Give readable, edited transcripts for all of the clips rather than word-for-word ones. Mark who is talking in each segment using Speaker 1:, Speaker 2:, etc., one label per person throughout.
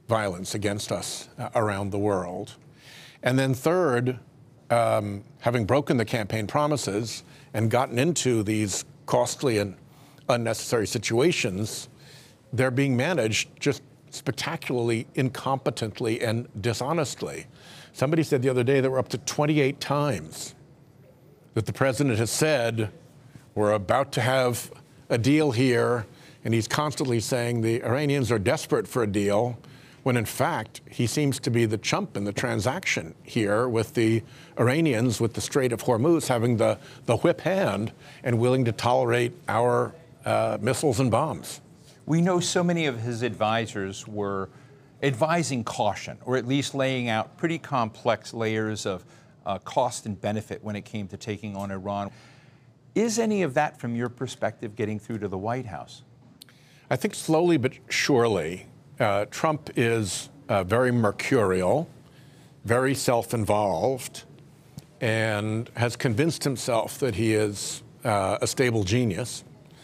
Speaker 1: violence against us around the world. And then third, having broken the campaign promises and gotten into these costly and unnecessary situations, they're being managed just spectacularly incompetently and dishonestly. Somebody said the other day there were up to 28 times that the president has said, we're about to have a deal here, and he's constantly saying the Iranians are desperate for a deal, when in fact he seems to be the chump in the transaction here, with the Iranians, with the Strait of Hormuz, having the whip hand and willing to tolerate our missiles and bombs.
Speaker 2: We know so many of his advisors were advising caution, or at least laying out pretty complex layers of cost and benefit when it came to taking on Iran. Is any of that, from your perspective, getting through to the White House?
Speaker 1: I think slowly but surely. Trump is very mercurial, very self-involved, and has convinced himself that he is a stable genius.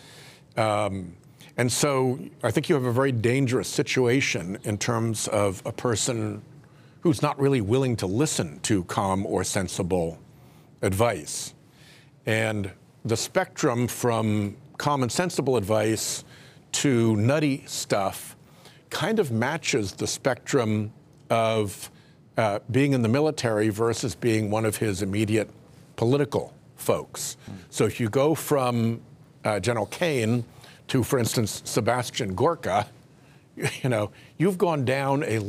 Speaker 1: And so I think you have a very dangerous situation in terms of a person who's not really willing to listen to calm or sensible advice. And the spectrum from calm and sensible advice to nutty stuff kind of matches the spectrum of being in the military versus being one of his immediate political folks. So if you go from General Kane to, for instance, Sebastian Gorka, you know, you've gone down a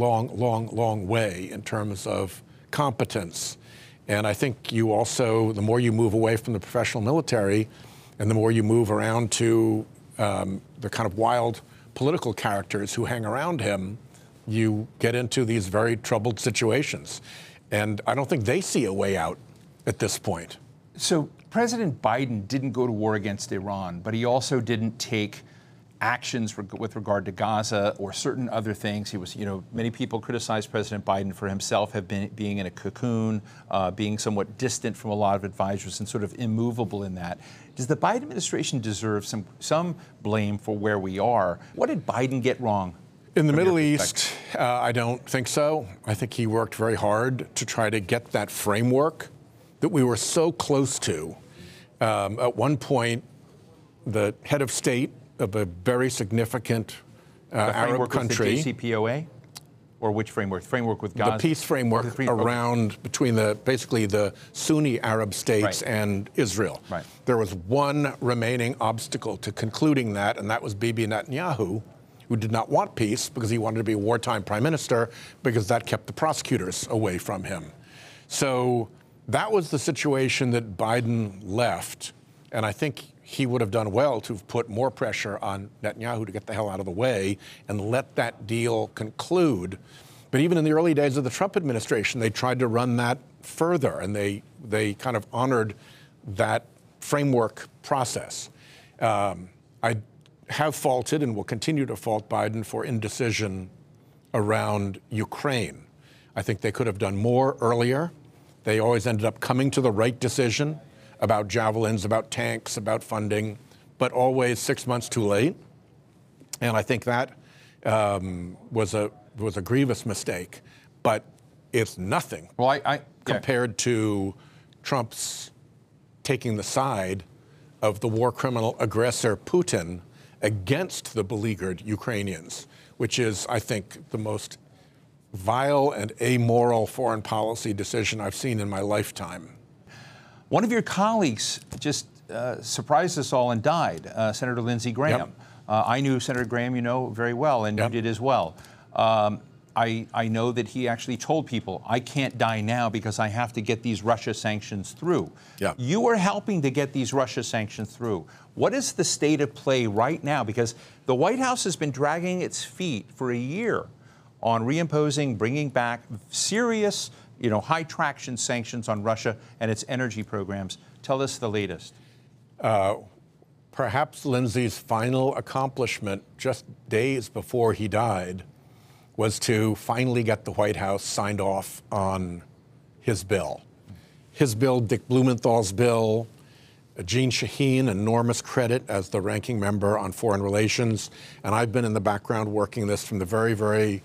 Speaker 1: long way in terms of competence. And I think you also, the more you move away from the professional military and the more you move around to the kind of wild political characters who hang around him, you get into these very troubled situations. And I don't think they see a way out at this point.
Speaker 2: So President Biden didn't go to war against Iran, but he also didn't take actions with regard to Gaza or certain other things. He was, you know, many people criticize President Biden for himself being in a cocoon, being somewhat distant from a lot of advisors and sort of immovable in that. Does the Biden administration deserve some blame for where we are? What did Biden get wrong?
Speaker 1: In the Middle East, I don't think so. I think he worked very hard to try to get that framework that we were so close to. At one point, the head of state of a very significant Arab country.
Speaker 2: The JCPOA? Or which framework? Framework with Gaza?
Speaker 1: The peace framework around between basically the Sunni Arab states and Israel.
Speaker 2: Right.
Speaker 1: There was one remaining obstacle to concluding that, and that was Bibi Netanyahu, who did not want peace because he wanted to be a wartime prime minister, because that kept the prosecutors away from him. So that was the situation that Biden left, and I think he would have done well to have put more pressure on Netanyahu to get the hell out of the way and let that deal conclude. But even in the early days of the Trump administration, they tried to run that further, and they kind of honored that framework process. I have faulted and will continue to fault Biden for indecision around Ukraine. I think they could have done more earlier. They always ended up coming to the right decision about javelins, about tanks, about funding, but always 6 months too late. And I think that was a grievous mistake. But it's nothing compared to Trump's taking the side of the war criminal aggressor Putin against the beleaguered Ukrainians, which is, I think, the most vile and amoral foreign policy decision I've seen in my lifetime.
Speaker 2: One of your colleagues just surprised us all and died, Senator Lindsey Graham.
Speaker 1: Yep.
Speaker 2: I knew Senator Graham, you know, very well, and you did as well. I know that he actually told people, I can't die now because I have to get these Russia sanctions through.
Speaker 1: Yeah.
Speaker 2: You are helping to get these Russia sanctions through. What is the state of play right now? Because the White House has been dragging its feet for a year on reimposing, bringing back serious, high traction sanctions on Russia and its energy programs. Tell us the latest.
Speaker 1: Perhaps Lindsey's final accomplishment just days before he died was to finally get the White House signed off on his bill. His bill, Dick Blumenthal's bill, Jeanne Shaheen, enormous credit as the ranking member on foreign relations. And I've been in the background working this from the very, very